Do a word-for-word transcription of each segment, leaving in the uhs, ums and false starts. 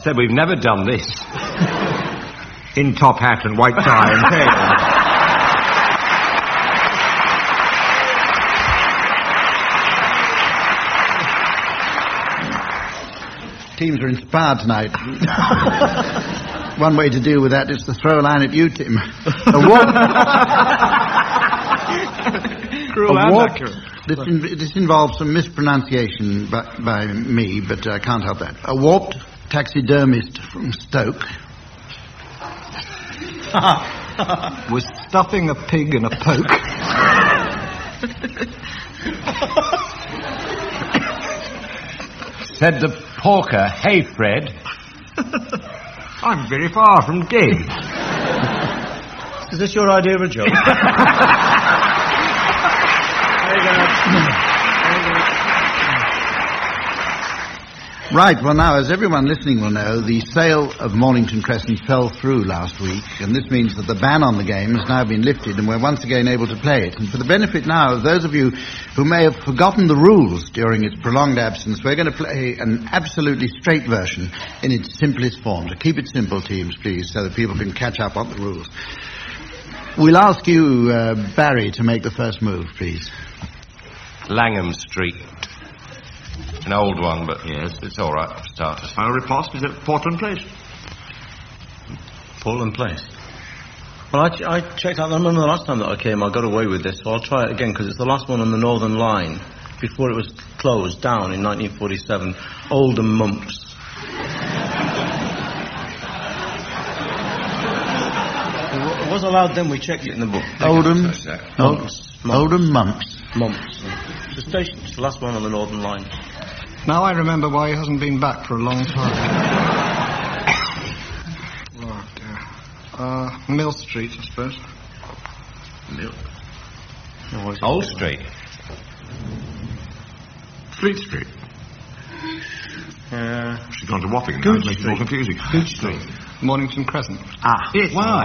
Said we've never done this. In top hat and white tie and tail. Teams are inspired tonight. One way to deal with that is to throw a line at you, Tim. A warped... Cruel a and warped... accurate. This, in, this involves some mispronunciation by, by me, but I can't help that. A warped taxidermist from Stoke was stuffing a pig in a poke. Said the porker, "Hey, Fred." I'm very far from dead. Is this your idea of a joke? Right, well now, as everyone listening will know, the sale of Mornington Crescent fell through last week, and this means that the ban on the game has now been lifted and we're once again able to play it. And for the benefit now of those of you who may have forgotten the rules during its prolonged absence, we're going to play an absolutely straight version in its simplest form. So keep it simple, teams, please, so that people can catch up on the rules. We'll ask you, uh, Barry, to make the first move, please. Langham Street. An old one, but yes, it's all right for starters. I'll riposte. Is it Portland Place? Portland Place. Well, I, ch- I checked out. I remember the last time that I came, I got away with this, so I'll try it again because it's the last one on the Northern Line before it was closed down in nineteen forty-seven. Oldham Mumps. It was allowed then. We checked it in the book. Oldham, Mumps. Oldham Mumps. Mumps. It's the station. It's the last one on the Northern Line. Now I remember why he hasn't been back for a long time. Oh, dear. Uh, Mill Street, I suppose. Mill? No, Old Street. Fleet Street. Uh, She's gone to Wapping. Gooch That makes it more confusing. Gooch Street. Mornington Crescent. Ah. Yes. Why?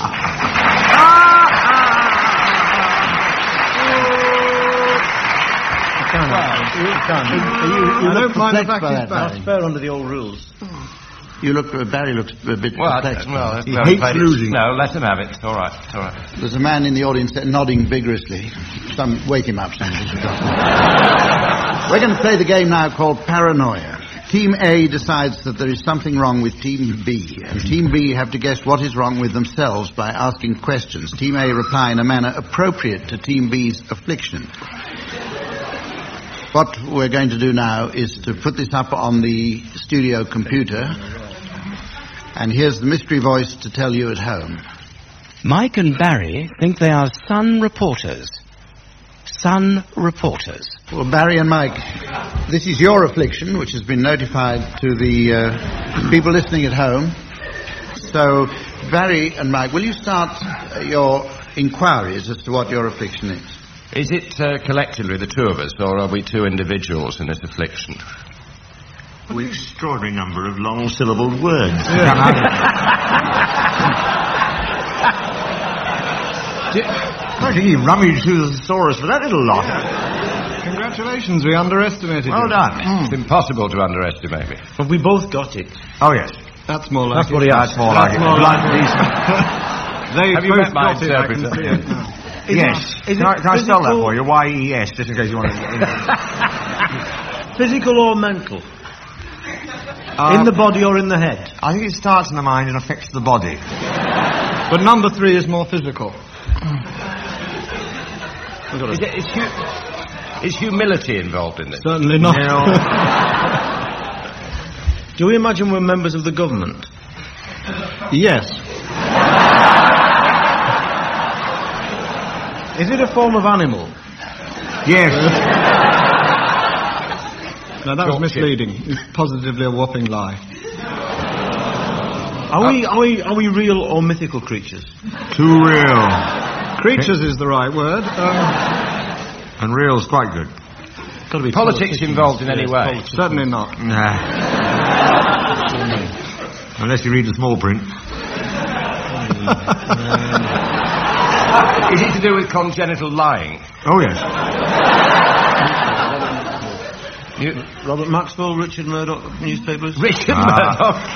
You can. You can. You, you, you I look don't mind the perplexed fact by he's that, back. That's fair under the old rules. You look, uh, Barry looks a bit Well, I, perplexed. well, He well, hates but it's- losing. No, let him have it. It's all right. It's all right. There's a man in the audience nodding vigorously. Some, wake him up, Sandy. We're going to play the game now called Paranoia. Team A decides that there is something wrong with Team B, and Team B have to guess what is wrong with themselves by asking questions. Team A reply in a manner appropriate to Team B's affliction. What we're going to do now is to put this up on the studio computer, and here's the mystery voice to tell you at home. Mike and Barry think they are Sun reporters. Sun reporters. Well, Barry and Mike, this is your affliction, which has been notified to the uh, people listening at home. So, Barry and Mike, will you start uh, your inquiries as to what your affliction is? Is it uh, collectively the two of us, or are we two individuals in this affliction? What an extraordinary number of long-syllabled words. I think he rummaged through the thesaurus for that little lot. Congratulations, we underestimated Well you. done. It's impossible to underestimate me. But we both got it. Oh, yes. That's more like That's it. what he That's asked. more like it. more Blunt like decent. They Have you both met my got it, I can interpreter? see it. Is Yes. it, is can, I, it can I spell that physical- for you? Y E S, just in case you want to... Physical or mental? Uh, in the body or in the head? I think it starts in the mind and affects the body. But number three is more physical. Is, it, is, hu- is humility involved in this? Certainly not. Do we imagine we're members of the government? Yes. Is it a form of animal? Yes. No, that was misleading. It's positively a whopping lie. Are we are we are we real or mythical creatures? Too real. Creatures is the right word. Um, And real's quite good. Got to be Politics involved in any way? certainly not. Nah. Unless you read the small print. Is it to do with congenital lying? Oh, yes. You, Robert Maxwell, Richard Murdoch, newspapers. Richard Ah. Murdoch.